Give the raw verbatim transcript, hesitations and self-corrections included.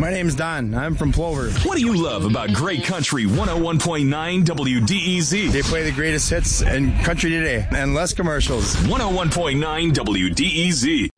My name's Don. I'm from Plover. What do you love about Great Country one oh one point nine W D E Z? They play the greatest hits in country today and less commercials. one oh one point nine W D E Z.